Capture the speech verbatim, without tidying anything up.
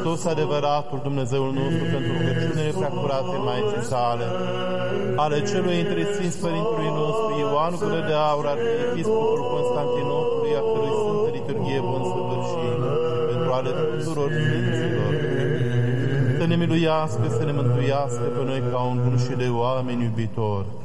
Hristos, adevăratul Dumnezeul nostru, pentru rugăciunile preacurate Maicii sale, ale celui între Sfinți Părintului nostru, Ioan Gură de Aur, arhiepiscopul Constantinopolului, a cărui Sfântă Liturghie vom săvârși, pentru ale tuturor Sfinților, să ne miluiască, să ne mântuiască pe noi ca un bun și de oameni iubitori.